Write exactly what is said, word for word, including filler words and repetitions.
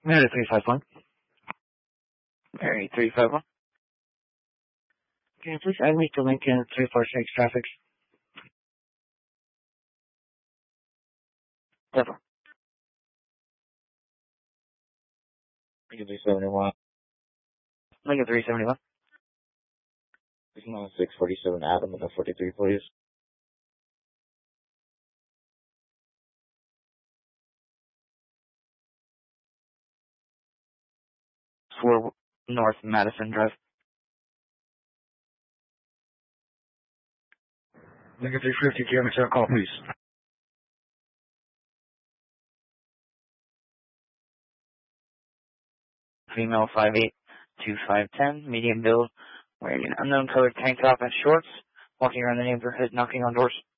Mary three five one. Mary three five one. Can you please add me to Lincoln three four six traffic? Never. Lincoln three seventy-one. Lincoln three seventy-one. Speaking on six forty-seven Adam and the forty-three, please. four North Madison Drive. Lincoln three fifty, can you return call, please? Female five eight two five ten, medium build, wearing an unknown colored tank top and shorts, walking around the neighborhood knocking on doors.